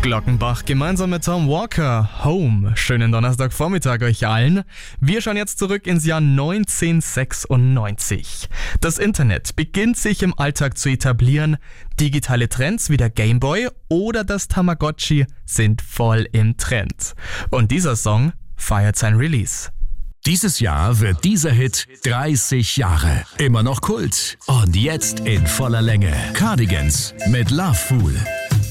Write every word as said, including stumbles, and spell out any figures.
Glockenbach gemeinsam mit Tom Walker, Home. Schönen Donnerstagvormittag euch allen. Wir schauen jetzt zurück ins Jahr neunzehnhundertsechsundneunzig. Das Internet beginnt sich im Alltag zu etablieren. Digitale Trends wie der Gameboy oder das Tamagotchi sind voll im Trend. Und dieser Song feiert sein Release. Dieses Jahr wird dieser Hit dreißig Jahre. Immer noch Kult. Und jetzt in voller Länge. Cardigans mit Love Fool.